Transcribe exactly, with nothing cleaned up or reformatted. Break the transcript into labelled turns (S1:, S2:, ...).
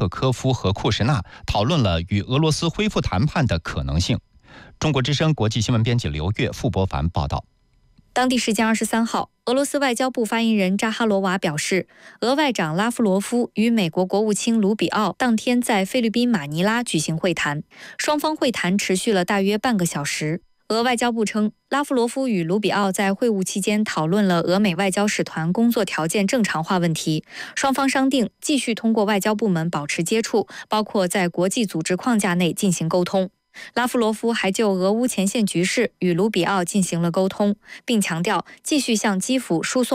S1: 特科夫和库什纳讨论了与俄罗斯恢复谈判的可能性。中国之声国际新闻编辑刘越、傅博凡报道。
S2: 当地时间二十三号，俄罗斯外交部发言人扎哈罗娃表示，俄外长拉夫罗夫与美国国务卿卢比奥当天在菲律宾马尼拉举行会谈，双方会谈持续了大约半个小时。俄外交部称，拉夫罗夫与卢比奥在会晤期间讨论了俄美外交使团工作条件正常化问题，双方商定继续通过外交部门保持接触，包括在国际组织框架内进行沟通。拉夫罗夫还就俄乌前线局势与卢比奥进行了沟通，并强调继续向基辅输送